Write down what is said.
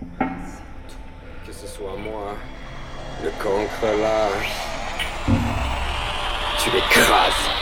Que ce soit moi, le cancre là, tu l'écrases.